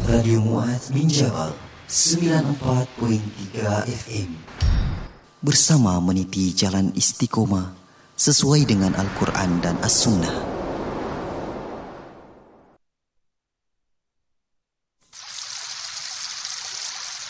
Radio Mu'adz bin Jabal 94.3 FM bersama meniti jalan istiqomah sesuai dengan Al-Quran dan As-Sunnah.